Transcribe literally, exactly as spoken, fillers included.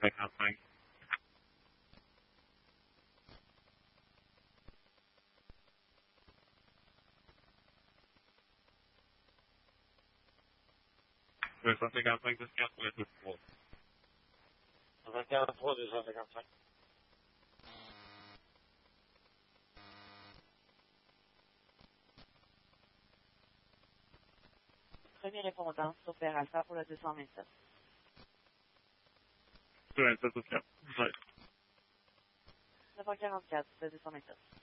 cinquante-cinq. deux cent cinquante-cinq, deux cent quarante-trois. deux cent quarante-trois, deux cent cinquante-cinq. Premier répondant, Super Alpha pour le deux cent vingt-sept. deux cent vingt-sept, deux cent quarante-cinq. neuf cent quarante-quatre, le deux cent vingt-sept.